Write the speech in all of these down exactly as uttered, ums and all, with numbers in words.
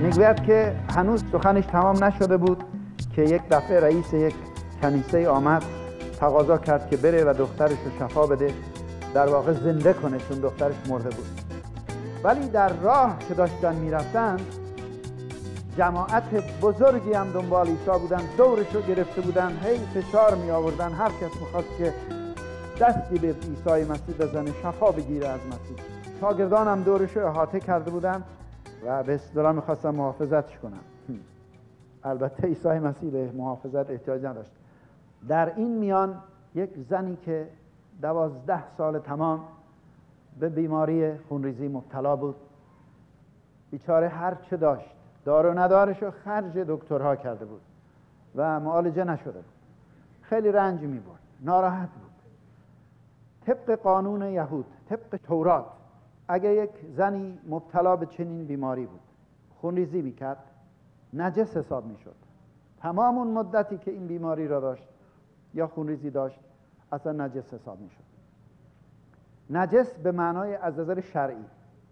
میگوید که هنوز سخنش تمام نشده بود که یک دفعه رئیس یک کنیسه آمد تقاضا کرد که بره و دخترش رو شفا بده، در واقع زنده کنه، چون دخترش مرده بود. ولی در راه که داشتن میرفتن جماعت بزرگی هم دنبال عیسی بودن، دورش رو گرفته بودن، هی فشار می آوردن، هر کس میخواست که دستی به عیسی مسیح بزنه، شفا بگیره از مسیح. شاگردان هم دورش رو احاطه کرده بودن و به اصطلاح میخواستن محافظتش کنن. البته عیسی مسیح به محافظت احتیاج نداشت. در این میان یک زنی که دوازده سال تمام به بیماری خونریزی مبتلا بود، بیچاره هر چه داشت دارو ندارش رو خرج دکترها کرده بود و معالجه نشده بود. خیلی رنج می برد، ناراحت بود. طبق قانون یهود، طبق تورات، اگه یک زنی مبتلا به چنین بیماری بود خونریزی میکرد نجس حساب میشد. تمام اون مدتی که این بیماری را داشت یا خونریزی داشت اصلا نجس حساب میشد. نجس به معنای از نظر شرعی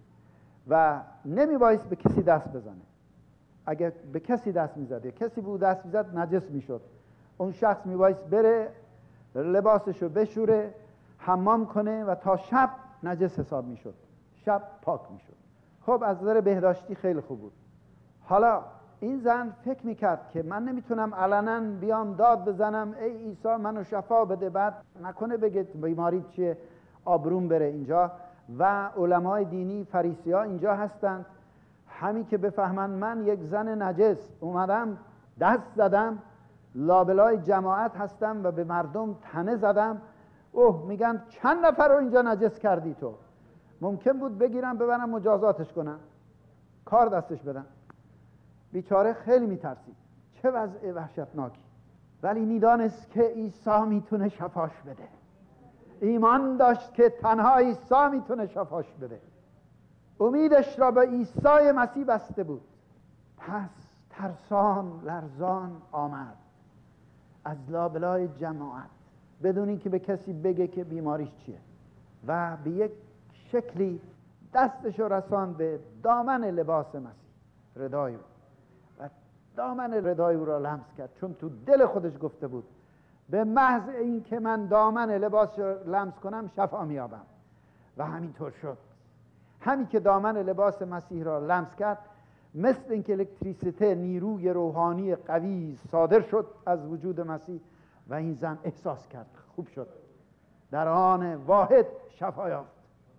و نمیبایست به کسی دست بزنه. اگه به کسی دست میزد یا کسی بود دست میزد نجس میشد. اون شخص میبایست بره لباسشو بشوره، حمام کنه و تا شب نجس حساب میشد، شب پاک میشد. خب از نظر بهداشتی خیلی خوب بود. حالا این زن فکر میکرد که من نمیتونم علنا بیام داد بزنم ای عیسی منو شفا بده، بعد نکنه بگه بیماری چیه آبروم بره اینجا و علمای دینی فریسی ها اینجا هستند، همین که بفهمن من یک زن نجس اومدم دست زدم لابلای جماعت هستم و به مردم تنه زدم، اوه میگن چند نفر رو اینجا نجس کردی تو، ممکن بود بگیرم ببرم مجازاتش کنم، کار دستش بدم. بیچاره خیلی میترسید، چه وضع وحشتناکی. ولی میدانست که عیسی میتونه شفاش بده، ایمان داشت که تنها عیسی میتونه شفاش بده، امیدش را به عیسی مسیح بسته بود. پس ترسان لرزان آمد از لابلای جماعت بدون اینکه به کسی بگه که بیماریش چیه و به یک شکلی دستش رو رساند به دامن لباس مسیح، ردای او، و دامن ردای او را لمس کرد، چون تو دل خودش گفته بود به محض این که من دامن لباس را لمس کنم شفا میابم. و همینطور شد. همین که دامن لباس مسیح را لمس کرد مثل اینکه الکتریسیته، نیروی روحانی قوی صادر شد از وجود مسیح و این زن احساس کرد خوب شد، در آن واحد شفا یافت.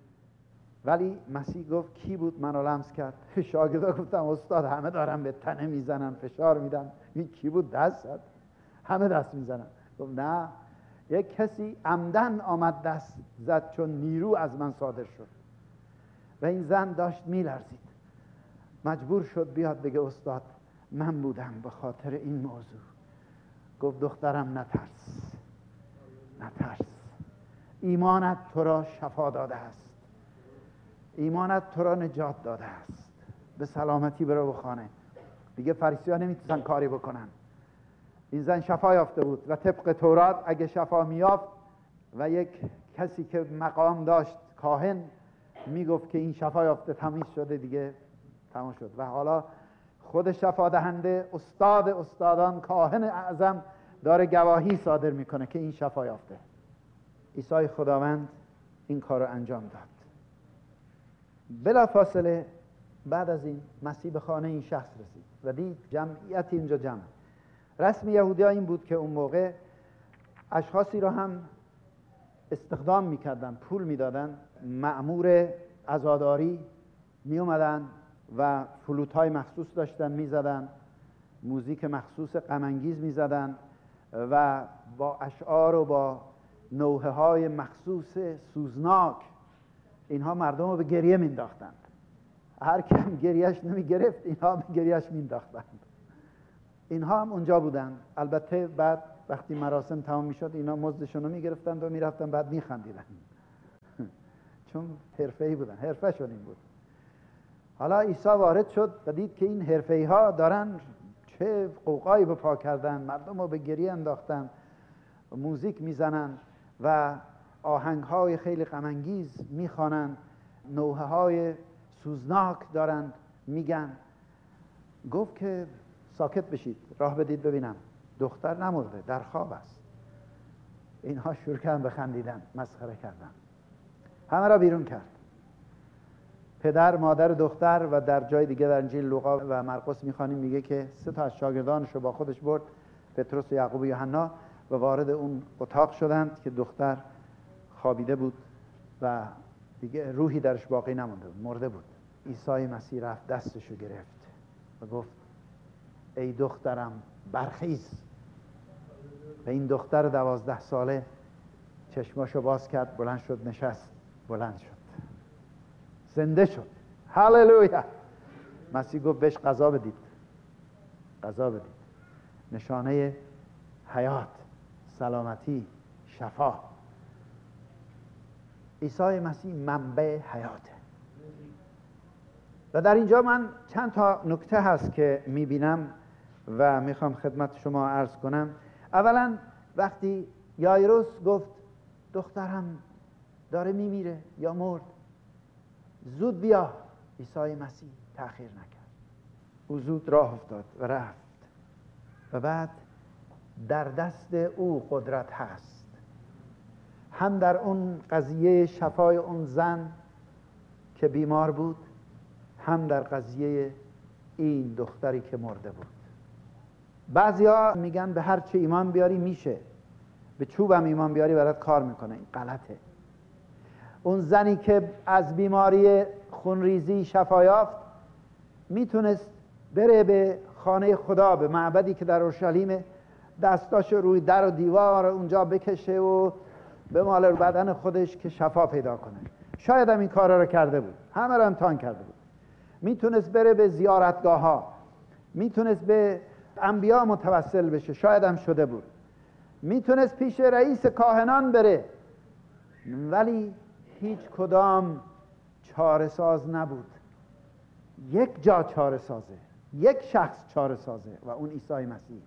ولی مسیح گفت کی بود منو لمس کرد؟ شاگردا گفتم استاد همه دارن به تنه میزنن فشار میدن، این کی بود دست زد؟ همه دست میزنن. گفت نه، یک کسی عمدن آمد دست زد چون نیرو از من صادر شد. و این زن داشت میلرزید، مجبور شد بیاد بگه استاد من بودم به خاطر این موضوع. گفت دخترم نترس، نترس، ایمانت تو را شفا داده است، ایمانت تو را نجات داده است، به سلامتی برو به خانه. دیگه فریسی ها نمیتونن کاری بکنن. این زن شفا یافته بود و طبق تورات اگه شفا میافت و یک کسی که مقام داشت، کاهن، میگفت که این شفا یافته، تمیز شده، دیگه تمام شد. و حالا خود شفا دهنده، استاد استادان، کاهن اعظم داره گواهی صادر میکنه که این شفا یافته. عیسی خداوند این کار رو انجام داد. بلا فاصله بعد از این مسیح به خانه این شخص رسید و دید جمعیتی اینجا جمع. رسم یهودی ها این بود که اون موقع اشخاصی رو هم استخدام میکردن، پول میدادن، مأمور عزاداری می اومدن و فلوت های مخصوص داشتن میزدن، موزیک مخصوص غم انگیز میزدن و با اشعار و با نوحه های مخصوص سوزناک اینها مردم رو به گریه مینداختند. هر کم گریهش نمی گرفت اینها به گریهش مینداختند. اینها هم اونجا بودن. البته بعد وقتی مراسم تمام میشد اینا مزدشون رو میگرفتند و میرفتن بعد میخندیدن چون حرفه‌ای بودن، حرفه‌شون این بود. حالا عیسی وارد شد و دید که این حرفه‌ای ها دارن چه قوقایی به پا کردن، مردم رو به گریه انداختن، موزیک میزنن و آهنگ های خیلی غم انگیز میخوانن، نوحه های سوزناک دارن میگن. گفت که ساکت بشید، راه بدید ببینم. دختر نمرده، در خواب است. اینها شروع کردن بخندیدن، مسخره کردن، همه را بیرون کرد. پدر، مادر، دختر و در جای دیگه در انجیل لوقا و مرقس میخوانیم میگه که سه تا از شاگردانش رو با خودش برد، پتروس و یعقوب و یوحنا، و وارد اون اتاق شدند که دختر خوابیده بود و دیگه روحی درش باقی نمونده بود، مرده بود. عیسی مسیح رفت دستشو گرفت و گفت ای دخترم برخیز. و این دختر دوازده ساله چشماشو باز کرد، بلند شد، نشست، بلند شد، زنده شد. هللویا. مسیح گفت بهش غذا بدید، غذا بدید. نشانه حیات، سلامتی، شفا. عیسی مسیح منبع حیاته. و در اینجا من چند تا نکته هست که میبینم و میخوام خدمت شما عرض کنم. اولا وقتی یایروس گفت دخترم داره میمیره یا مرد، زود بیا، عیسی مسیح تأخیر نکرد. او زود راه افتاد و رفت. و بعد در دست او قدرت هست، هم در اون قضیه شفای اون زن که بیمار بود، هم در قضیه این دختری که مرده بود. بعضیا میگن به هر چه ایمان بیاری میشه، به چوبم ایمان بیاری برات کار میکنه. این غلطه. اون زنی که از بیماری خونریزی شفا یافت میتونست بره به خانه خدا، به معبدی که در اورشلیم، دستاشو روی در و دیوار اونجا بکشه و به مال بدن خودش که شفا پیدا کنه. شاید هم این کارا رو کرده بود، همه رو امتحان کرده بود. میتونست بره به زیارتگاه ها، میتونست به انبیا متوسل بشه، شاید هم شده بود. میتونست پیش رئیس کاهنان بره، ولی هیچ کدام چاره ساز نبود. یک جا چاره سازه، یک شخص چاره سازه و اون عیسی مسیح.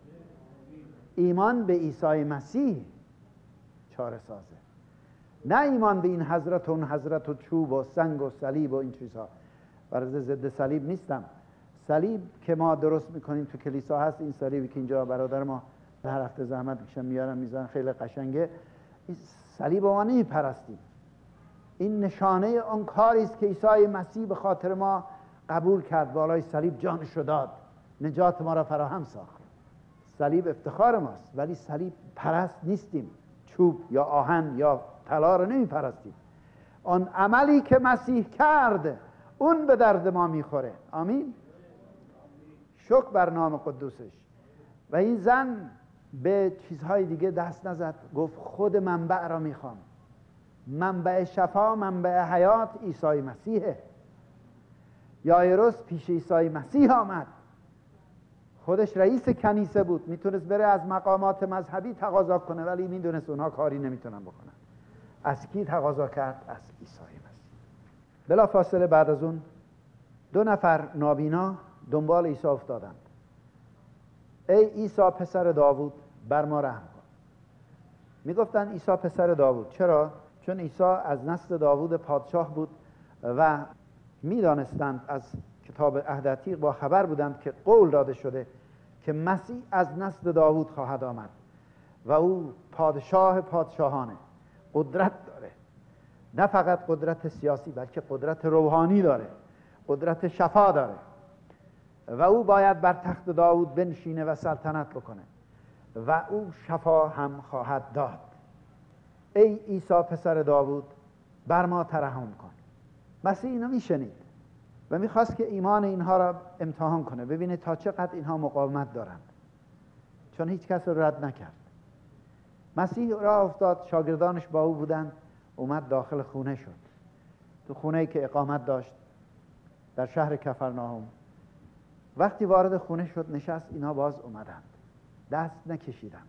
ایمان به عیسی مسیح چاره سازه، نه ایمان به این حضرت و اون حضرت و چوب و سنگ و صلیب و این چیزها. برای ضد صلیب نیستم. صلیب که ما درست میکنیم تو کلیسا هست، این صلیبی که اینجا برادر ما هر هفته زحمت میکشن میارن میذارن، خیلی قشنگه. این صلیب ما نمیپرستیم. این نشانه اون کاری است که عیسی مسیح به خاطر ما قبول کرد، بالای صلیب جانش رو داد، نجات ما را فراهم ساخت. صلیب افتخار ماست، ولی صلیب پرست نیستیم. چوب یا آهن یا طلا رو نمیپرستیم. آن عملی که مسیح کرد اون به درد ما میخوره. آمین. شکر بر نام قدوسش. و این زن به چیزهای دیگه دست نزد، گفت خود منبع را میخوام. منبع شفا، منبع حیات عیسی مسیحه. یایروس پیش عیسی مسیح آمد، خودش رئیس کنیسه بود، میتونست بره از مقامات مذهبی تقاضا کنه، ولی میدونست اونها کاری نمیتونن بکنن. از کی تقاضا کرد؟ از عیسی مسیح. بلا فاصله بعد از اون دو نفر نابینا دنبال عیسی افتادند. ای عیسی پسر داوود بر ما رحم کن. میگفتن عیسی پسر داوود. چرا؟ چون عیسی از نسل داوود پادشاه بود و میدانستند، از کتاب عهد عتیق با خبر بودند که قول داده شده که مسیح از نسل داوود خواهد آمد و او پادشاه پادشاهانه، قدرت داره. نه فقط قدرت سیاسی بلکه قدرت روحانی داره، قدرت شفا داره و او باید بر تخت داوود بنشینه و سلطنت بکنه و او شفا هم خواهد داد. ای عیسی پسر داوود بر ما ترحم کن. مسیح اینو میشنید و میخواست که ایمان اینها را امتحان کنه، ببینه تا چقدر اینها مقاومت دارند، چون هیچ کس رو رد نکرد. مسیح راه افتاد، شاگردانش با او بودند، اومد داخل خونه شد، تو خونه‌ای که اقامت داشت در شهر کفرناهم. وقتی وارد خونه شد نشست، اینا باز اومدند، دست نکشیدند.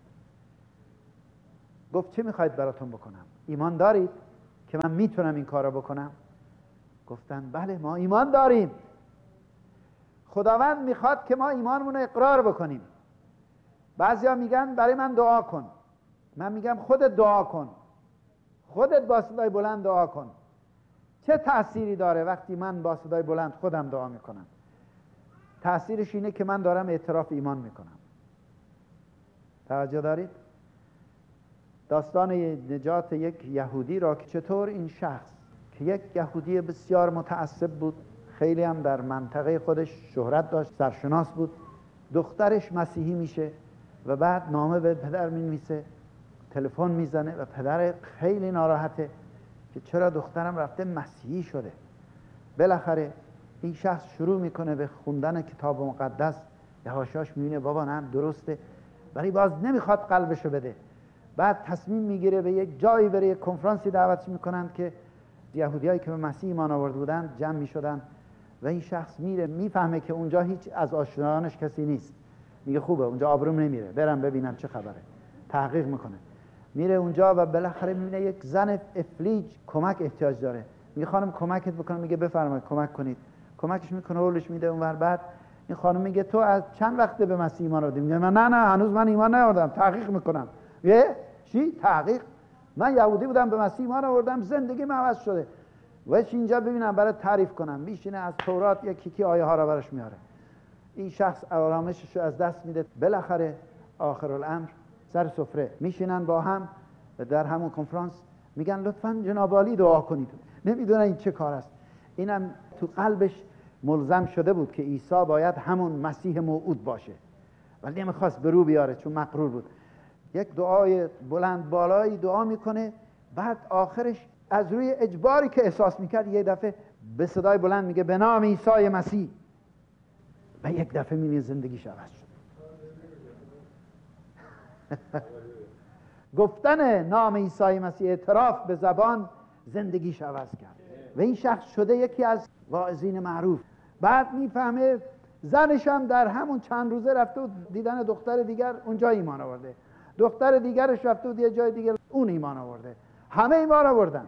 گفت چه میخواید براتون بکنم؟ ایمان دارید که من میتونم این کارو بکنم؟ گفتن بله ما ایمان داریم. خداوند میخواد که ما ایمانمون رو اقرار بکنیم. بعضیا میگن برای من دعا کن. من میگم خودت دعا کن، خودت با صدای بلند دعا کن. چه تأثیری داره وقتی من با صدای بلند خودم دعا میکنم؟ تأثیرش اینه که من دارم اعتراف ایمان میکنم. توجه دارید؟ داستان نجات یک یهودی را که چطور این شخص که یک یهودی بسیار متعصب بود، خیلی هم در منطقه خودش شهرت داشت، سرشناس بود، دخترش مسیحی میشه و بعد نامه به پدر مینویسه، تلفن میزنه و پدر خیلی ناراحته که چرا دخترم رفته مسیحی شده. بالاخره این شخص شروع میکنه به خوندن کتاب مقدس، یهاشاش میبینه بابا نه درسته، ولی باز نمیخواد قلبشو بده. بعد تصمیم میگیره به یک جایی بره، یک کنفرانسی دعوتش میکنن که یهودیایی که به مسیح ایمان آورده بودن جمع میشدن و این شخص میره، میفهمه که اونجا هیچ از آشنایانش کسی نیست، میگه خوبه اونجا آبروم نمیره، برم ببینم چه خبره. تحقیق میکنه، میره اونجا و بالاخره میبینه یک زن افلیج کمک احتیاج داره. میگه خانم کمکت بکنم، میگه بفرمایید کمک کنید. کمکش میکنه، هولش میده اونور. بعد این خانم میگه تو از چند وقته به مسیح ایمان آوردی؟ میگه من نه نه هنوز من ایمان نیاوردم، تحقیق میکنم. یه چی تحقیق؟ من یهودی بودم به مسیح ایمان آوردم، زندگی من عوض شده. وش اینجا ببینم برای تعریف کنم. میشینه از تورات یکی یکی آیه ها را براش میاره. این شخص آرامشش از دست میده. بالاخره آخرالامر سر سفره میشینن با هم در همون کنفرانس، میگن لطفاً جناب عالی دعا کنید. نمیدونن این چه کار است. اینم تو قلبش ملزم شده بود که عیسی باید همون مسیح موعود باشه، ولی نمیخواست به رو بیاره چون مغرور بود. یک دعای بلند بالایی دعا میکنه، بعد آخرش از روی اجباری که احساس میکرد یه دفعه به صدای بلند میگه به نام عیسی مسیح، و یک دفعه میبینه زندگیش عوض شد. گفتن نام عیسی مسیح، اعتراف به زبان، زندگیش عوض کرد و این شخص شده یکی از واعظین معروف. بعد میفهمه زنش هم در همون چند روزه رفته و دیدن دختر دیگر اونجا ایمان آورده، دختر دیگرش رفته و یه جای دیگر اون ایمان آورده، همه ایمان آوردن.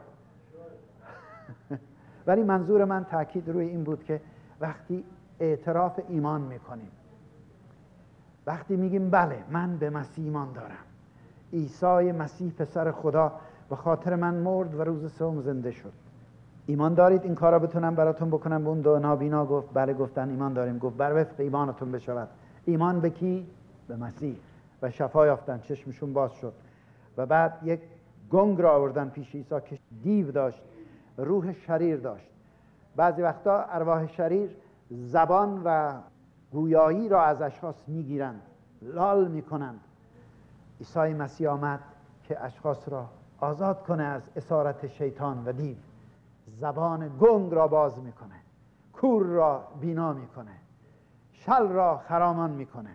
ولی منظور من تاکید روی این بود که وقتی اعتراف ایمان میکنیم، وقتی میگیم بله من به مسیح ایمان دارم، عیسی مسیح پسر خدا به خاطر من مرد و روز سوم زنده شد، ایمان دارید این کارا بتونم براتون بکنم؟ به اون دو نابینا گفت بله. گفتن ایمان داریم. گفت بر وفق ایمانتون بشود. ایمان به کی؟ به مسیح. و شفا یافتن، چشمشون باز شد. و بعد یک گنگ را آوردن پیش عیسی که دیو داشت، روح شریر داشت. بعضی وقتا ارواح شریر زبان و گویایی را از اشخاص میگیرند، لال میکنند. عیسی مسیح آمد که اشخاص را آزاد کنه از اسارت شیطان و دیو. زبان گنگ را باز میکنه، کور را بینا میکنه، شل را خرامان میکنه.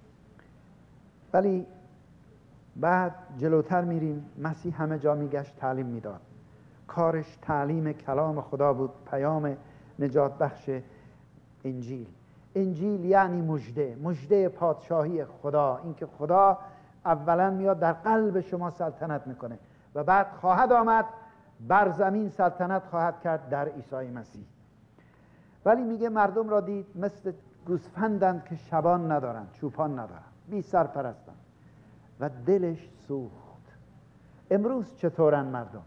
ولی بعد جلوتر میریم، مسیح همه جا میگشت، تعلیم میداد. کارش تعلیم کلام خدا بود، پیام نجات بخش انجیل. انجیل یعنی مژده، مژده پادشاهی خدا، اینکه خدا اولا میاد در قلب شما سلطنت میکنه و بعد خواهد آمد بر زمین سلطنت خواهد کرد در عیسی مسیح. ولی میگه مردم را دید مثل گوسفندند که شبان ندارند، چوپان ندارند، بی سرپرستند و دلش سوخت. امروز چطورن مردم؟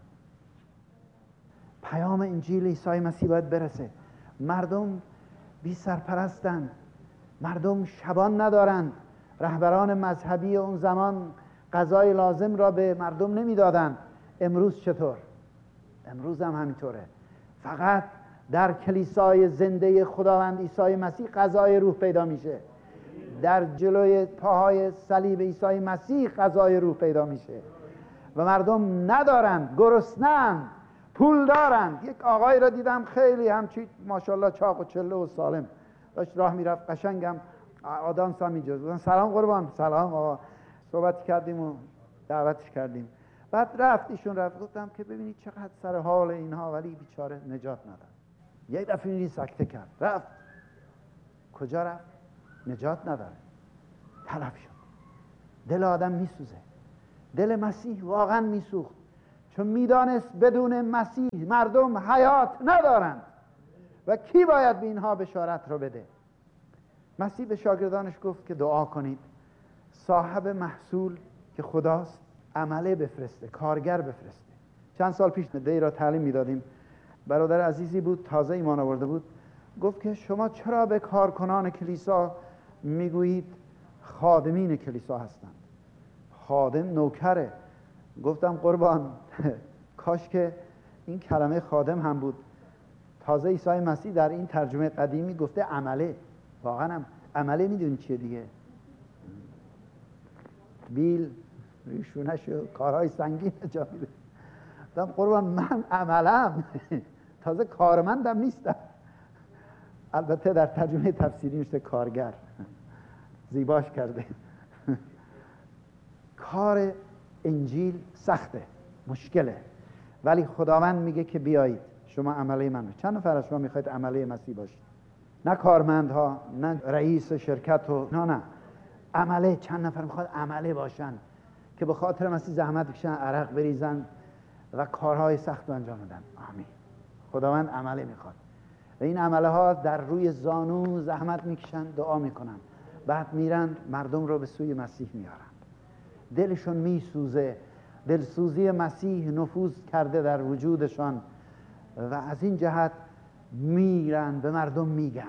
پیام انجیل عیسی مسیح باید برسه. مردم بی سرپرستند، مردم شبان ندارند. رهبران مذهبی اون زمان غذای لازم را به مردم نمیدادند. امروز چطور؟ امروز هم همینطوره. فقط در کلیسای زنده خداوند عیسی مسیح غذای روح پیدا میشه. در جلوی پاهای صلیب عیسی مسیح غذای روح پیدا میشه و مردم ندارند، گرسنه‌اند، پول دارند. یک آقای را دیدم خیلی همچی ماشاءالله چاق و چله و سالم داشت راه میرفت، قشنگم آدانس هم اینجا. سلام قربان. سلام آقا. صحبت کردیم و دعوتش کردیم. بعد رفت، ایشون رفت. گفتم که ببینید چقدر سر حال اینها، ولی بیچاره نجات نداره. یک دفعه این سکته کرد، رفت. کجا رفت؟ نجات نداره، تلف شد. دل آدم میسوزه. دل مسیح واقعا میسوخت، چون میدانست بدون مسیح مردم حیات ندارند و کی باید به اینها بشارت رو بده؟ مسیح به شاگردانش گفت که دعا کنید صاحب محصول که خداست عمله بفرسته، کارگر بفرسته. چند سال پیش دی را تعلیم میدادیم. برادر عزیزی بود، تازه ایمان آورده بود. گفت که شما چرا به کارکنان کلیسا میگویید خادمین کلیسا هستند؟ خادم نوکره. گفتم قربان کاش که این کلمه خادم هم بود. تازه عیسی مسیح در این ترجمه قدیمی گفته عمله. واقعا هم عمله میدونی چیه دیگه؟ بیل ریشونش و کارهای سنگین جا میده. گفتم قربان من عملم تازه کارمندم نیستم. البته در ترجمه تفسیری نوشته کارگر، زیباش کرده. کار انجیل سخته، مشکله، ولی خداوند میگه که بیایید شما عمله من باشید. چند نفر از شما میخواید عمله مسیح باشید؟ نه کارمندها، نه رئیس شرکت و نه نه عمله. چند نفر میخواد عمله باشن که به خاطر مسیح زحمت بکشن، عرق بریزن و کارهای سخت رو انجام بدن؟ آمین. خداوند عمله میخواد و این عمله ها در روی زانو زحمت میکشن، دعا میکنن، بعد میرن مردم رو به سوی مسیح میارن. دلشون میسوزه، دلسوزی مسیح نفوذ کرده در وجودشان و از این جهت میرن به مردم میگن.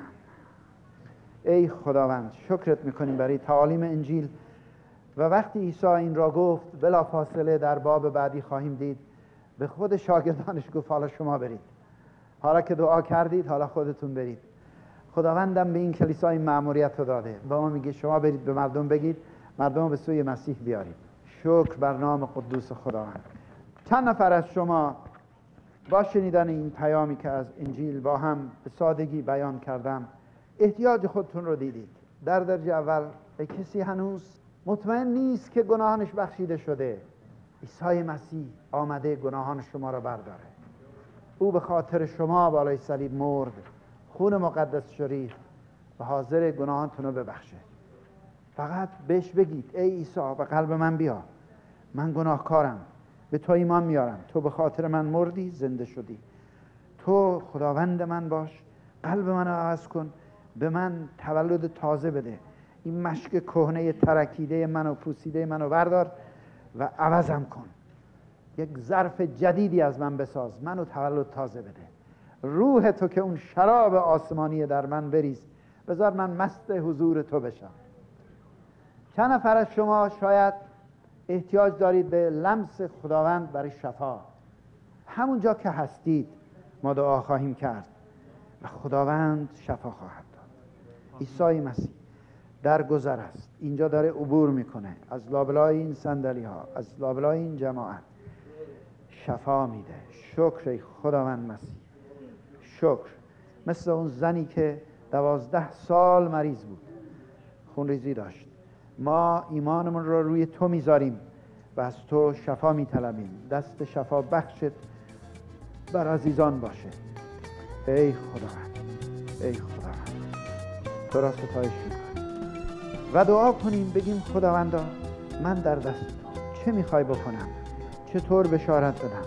ای خداوند شکرت میکنیم برای تعالیم انجیل. و وقتی عیسی این را گفت بلا فاصله در باب بعدی خواهیم دید به خود شاگردانش گفت حالا شما برید، حالا که دعا کردید حالا خودتون برید. خداوندم به این کلیسا این مأموریت رو داده، به ما میگه شما برید به مردم بگید، مردم به سوی مسیح بیارید. شکر بر نام قدوس خداوند. چند نفر از شما با شنیدن این پیامی که از انجیل با هم به سادگی بیان کردم احتیاج خودتون رو دیدید؟ در درجه اول کسی هنوز مطمئن نیست که گناهانش بخشیده شده؟ عیسی مسیح آمده گناهان شما را برداره. او به خاطر شما بالای صلیب مرد، خون مقدس شریف و حاضر گناهانتون رو ببخشه. فقط بهش بگید ای عیسی به قلب من بیا، من گناهکارم، به تو ایمان میارم، تو به خاطر من مردی زنده شدی، تو خداوند من باش، قلب من رو عوض کن، به من تولد تازه بده، این مشک کهنه ترکیده منو پوسیده منو بردار و عوضم کن، یک ظرف جدیدی از من بساز، منو تولد تازه بده، روح تو که اون شراب آسمانی در من بریز، بذار من مست حضور تو بشم. چند نفر از شما شاید احتیاج دارید به لمس خداوند برای شفا؟ همونجا که هستید ما دعا خواهیم کرد و خداوند شفا خواهد داد. عیسی مسیح در گذر است، اینجا داره عبور میکنه از لابلای این صندلی ها، از لابلای این جماعت، شفا میده. شکر ای خداوند مسیح، شکر. مثل اون زنی که دوازده سال مریض بود، خونریزی داشت، ما ایمانمون رو روی تو میذاریم و از تو شفا میطلبیم. دست شفا بخشت بر عزیزان باشه. ای خداوند، ای خداوند، تو را ستایش میکنیم و دعا کنیم، بگیم خداوندا من در دست تو، چه میخوای بکنم، چطور بشارت بدم؟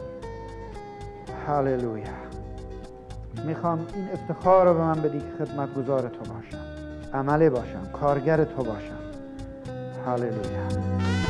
هاللویا. میخوام این افتخار رو به من بدی که خدمتگزار تو باشم، عمله باشم، کارگر تو باشم. هاللویا.